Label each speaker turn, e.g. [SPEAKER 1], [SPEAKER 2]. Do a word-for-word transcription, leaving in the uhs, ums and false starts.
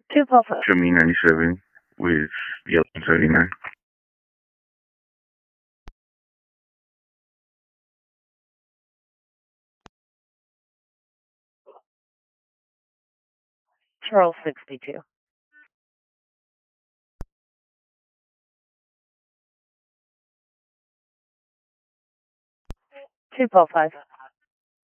[SPEAKER 1] two Paul five.
[SPEAKER 2] Show me ninety-seven with yellow thirty-nine.
[SPEAKER 1] Charles sixty-two. two Paul five.